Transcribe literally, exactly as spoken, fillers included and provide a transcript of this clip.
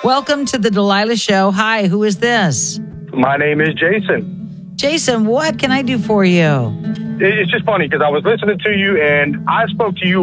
Welcome to the Delilah Show. Hi, who is this? My name is Jason. Jason, what can I do for you? It's just funny because I was listening to you and I spoke to you